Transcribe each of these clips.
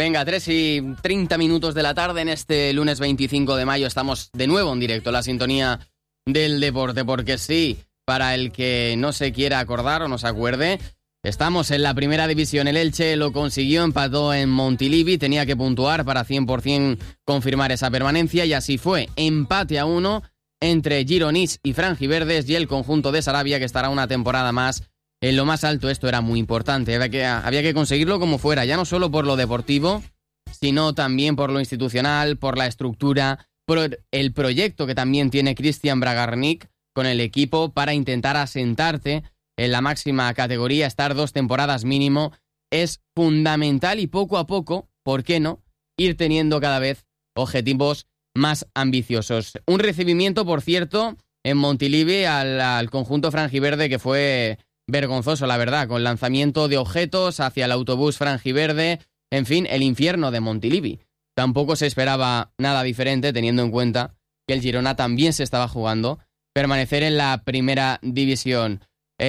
Venga, 3:30 de la tarde en este lunes 25 de mayo. Estamos de nuevo en directo, la sintonía del deporte, porque sí, para el que no se quiera acordar o no se acuerde, estamos en la primera división. El Elche lo consiguió, empató en Montilivi, tenía que puntuar para 100% confirmar esa permanencia, y así fue. Empate a 1 entre Gironís y Franjiverdes, y el conjunto de Sarabia, que estará una temporada más en lo más alto. Esto era muy importante, había que conseguirlo como fuera, ya no solo por lo deportivo, sino también por lo institucional, por la estructura, por el proyecto que también tiene Cristian Bragarnik con el equipo para intentar asentarte en la máxima categoría. Estar 2 temporadas mínimo es fundamental, y poco a poco, ¿por qué no?, ir teniendo cada vez objetivos más ambiciosos. Un recibimiento, por cierto, en Montilivi al conjunto franjiverde que fue vergonzoso, la verdad, con lanzamiento de objetos hacia el autobús franjiverde. En fin, el infierno de Montilivi. Tampoco se esperaba nada diferente, teniendo en cuenta que el Girona también se estaba jugando permanecer en la primera división.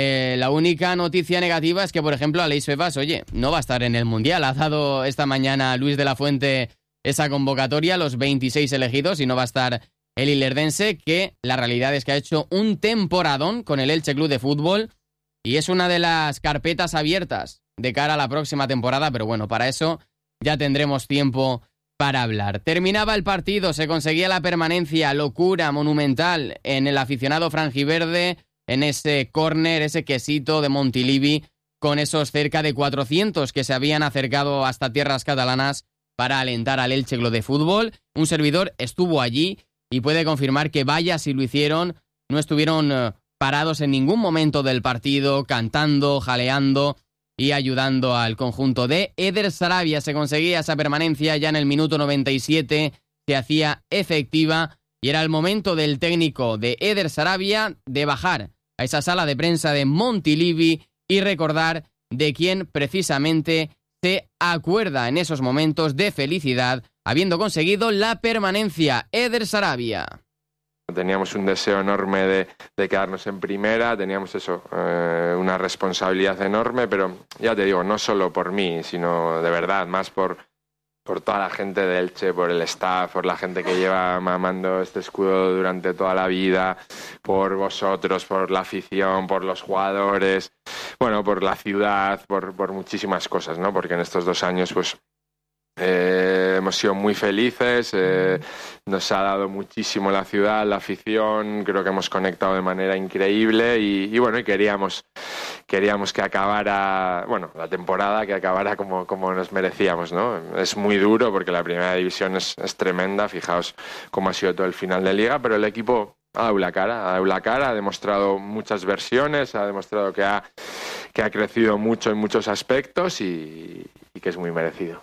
La única noticia negativa es que, por ejemplo, Aleix Febas, no va a estar en el Mundial. Ha dado esta mañana Luis de la Fuente esa convocatoria, los 26 elegidos, y no va a estar el ilerdense, que la realidad es que ha hecho un temporadón con el Elche Club de Fútbol, y es una de las carpetas abiertas de cara a la próxima temporada, pero bueno, para eso ya tendremos tiempo para hablar. Terminaba el partido, se conseguía la permanencia, locura monumental en el aficionado franjiverde, en ese córner, ese quesito de Montilivi, con esos cerca de 400 que se habían acercado hasta tierras catalanas para alentar al Elche Club de Fútbol. Un servidor estuvo allí y puede confirmar que vaya si lo hicieron, no estuvieron parados en ningún momento del partido, cantando, jaleando y ayudando al conjunto de Eder Sarabia. Se conseguía esa permanencia ya en el minuto 97, se hacía efectiva, y era el momento del técnico de Eder Sarabia de bajar a esa sala de prensa de Montilivi y recordar de quién precisamente se acuerda en esos momentos de felicidad, habiendo conseguido la permanencia. Eder Sarabia. Teníamos un deseo enorme de quedarnos en primera, teníamos una responsabilidad enorme, pero ya te digo, no solo por mí, sino de verdad, más por toda la gente de Elche, por el staff, por la gente que lleva mamando este escudo durante toda la vida, por vosotros, por la afición, por los jugadores, bueno, por la ciudad, por muchísimas cosas, ¿no? Porque en estos 2 años, pues, hemos sido muy felices, nos ha dado muchísimo la ciudad, la afición, creo que hemos conectado de manera increíble y bueno, y queríamos que acabara, bueno, la temporada, que acabara como nos merecíamos, ¿no? Es muy duro porque la primera división es tremenda, fijaos cómo ha sido todo el final de liga, pero el equipo ha dado la cara, ha demostrado muchas versiones, ha demostrado que ha crecido mucho en muchos aspectos y que es muy merecido.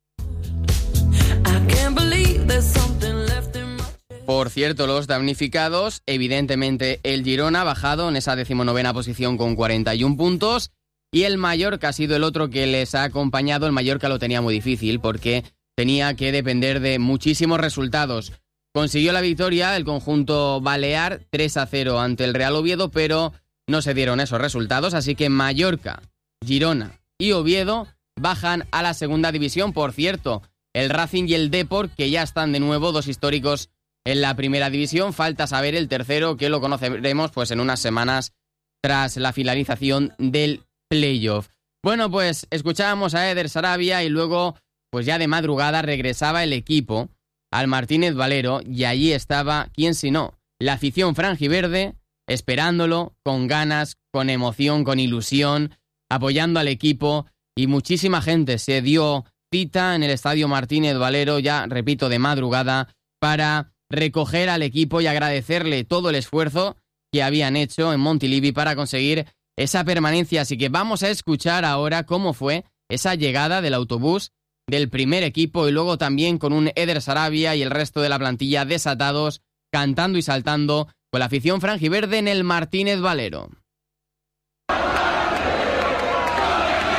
Por cierto, los damnificados, evidentemente el Girona ha bajado en esa 19ª posición con 41 puntos, y el Mallorca ha sido el otro que les ha acompañado. El Mallorca lo tenía muy difícil porque tenía que depender de muchísimos resultados. Consiguió la victoria el conjunto balear 3-0 ante el Real Oviedo, pero no se dieron esos resultados, así que Mallorca, Girona y Oviedo bajan a la segunda división. Por cierto, el Racing y el Depor, que ya están de nuevo, 2 históricos en la primera división. Falta saber el tercero, que lo conoceremos pues en unas semanas tras la finalización del playoff. Bueno, pues escuchábamos a Eder Sarabia y luego, pues ya de madrugada, regresaba el equipo al Martínez Valero, y allí estaba, ¿quién si no?, la afición franjiverde, esperándolo con ganas, con emoción, con ilusión, apoyando al equipo, y muchísima gente se dio cita en el estadio Martínez Valero, ya repito, de madrugada, para recoger al equipo y agradecerle todo el esfuerzo que habían hecho en Montilivi para conseguir esa permanencia. Así que vamos a escuchar ahora cómo fue esa llegada del autobús del primer equipo, y luego también con un Eder Sarabia y el resto de la plantilla desatados, cantando y saltando con la afición franjiverde en el Martínez Valero.